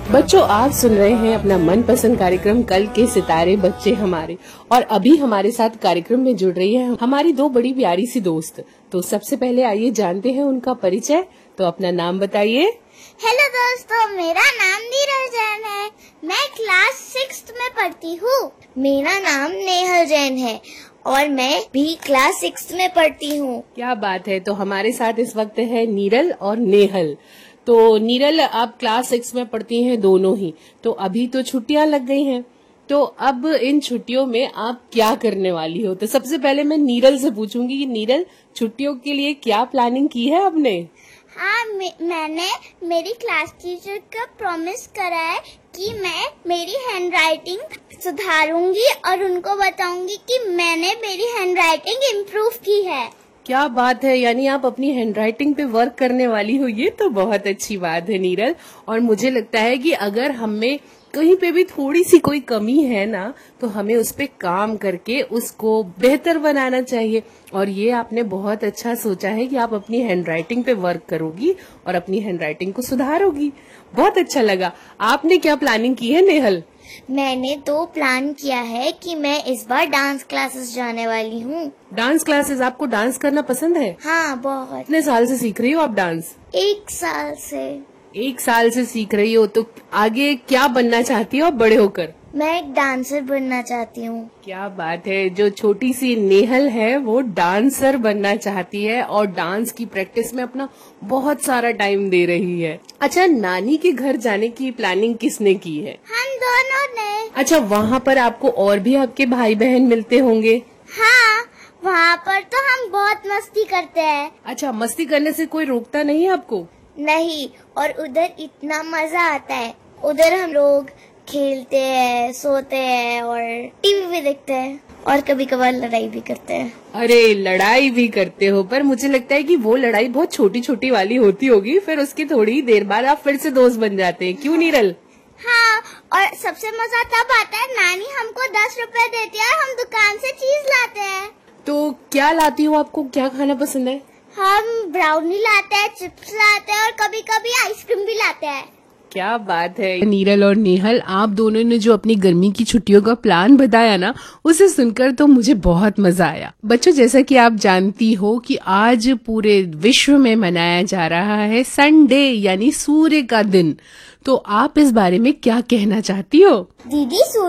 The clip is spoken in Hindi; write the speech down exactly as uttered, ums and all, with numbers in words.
बच्चों, आप सुन रहे हैं अपना मनपसंद कार्यक्रम कल के सितारे बच्चे हमारे, और अभी हमारे साथ कार्यक्रम में जुड़ रही है हमारी दो बड़ी प्यारी सी दोस्त। तो सबसे पहले आइए जानते हैं उनका परिचय। तो अपना नाम बताइए। हेलो दोस्तों, मेरा नाम नीरल जैन है। मैं क्लास सिक्स्थ में पढ़ती हूँ। मेरा नाम नेहल जैन है और मैं भी क्लास सिक्स्थ में पढ़ती हूँ। क्या बात है। तो हमारे साथ इस वक्त है नीरल और नेहल। तो नीरल, आप क्लास सिक्स में पढ़ती हैं दोनों ही। तो अभी तो छुट्टियां लग गई हैं, तो अब इन छुट्टियों में आप क्या करने वाली हो? तो सबसे पहले मैं नीरल से पूछूंगी कि नीरल, छुट्टियों के लिए क्या प्लानिंग की है आपने? हाँ, मैंने मेरी क्लास टीचर का प्रॉमिस करा है कि मैं मेरी हैंडराइटिंग सुधारूंगी और उनको बताऊंगी कि मैंने मेरी हैंडराइटिंग इम्प्रूव की है। क्या बात है, यानी आप अपनी हैंडराइटिंग पे वर्क करने वाली हो। ये तो बहुत अच्छी बात है नीरल। और मुझे लगता है कि अगर हमें कहीं पे भी थोड़ी सी कोई कमी है ना, तो हमें उस पे काम करके उसको बेहतर बनाना चाहिए। और ये आपने बहुत अच्छा सोचा है कि आप अपनी हैंडराइटिंग पे वर्क करोगी और अपनी हैंडराइटिंग को सुधारोगी। बहुत अच्छा लगा। आपने क्या प्लानिंग की है नेहल? मैंने तो प्लान किया है कि मैं इस बार डांस क्लासेस जाने वाली हूँ। Dance classes? आपको डांस करना पसंद है? हाँ, बहुत। कितने साल से सीख रही हो आप डांस? एक साल से। एक साल से सीख रही हो, तो आगे क्या बनना चाहती हो आप बड़े होकर? मैं एक डांसर बनना चाहती हूँ। क्या बात है। जो छोटी सी नेहल है वो डांसर बनना चाहती है और डांस की प्रैक्टिस में अपना बहुत सारा टाइम दे रही है। अच्छा, नानी के घर जाने की प्लानिंग किसने की है? हम दोनों ने। अच्छा, वहाँ पर आपको और भी आपके भाई बहन मिलते होंगे? हाँ, वहाँ पर तो हम बहुत मस्ती करते हैं। अच्छा, मस्ती करने से कोई रोकता नहीं है आपको? नहीं, और उधर इतना मजा आता है। उधर हम लोग खेलते हैं, सोते हैं और टीवी भी देखते हैं और कभी कभार लड़ाई भी करते हैं। अरे, लड़ाई भी करते हो? पर मुझे लगता है कि वो लड़ाई बहुत छोटी छोटी वाली होती होगी, फिर उसकी थोड़ी देर बाद आप फिर से दोस्त बन जाते हैं, क्यों नीरल? हाँ, और सबसे मजा तब आता है नानी हमको दस रुपए देती है और हम दुकान से चीज लाते हैं। तो क्या लाती हो? आपको क्या खाना पसंद है? हम ब्राउनी लाते हैं, चिप्स लाते हैं और कभी कभी आइसक्रीम भी लाते हैं। क्या बात है। नीरल और नेहल, आप दोनों ने जो अपनी गर्मी की छुट्टियों का प्लान बताया ना, उसे सुनकर तो मुझे बहुत मजा आया। बच्चों, जैसा कि आप जानती हो कि आज पूरे विश्व में मनाया जा रहा है संडे यानी सूर्य का दिन। तो आप इस बारे में क्या कहना चाहती हो? दीदी,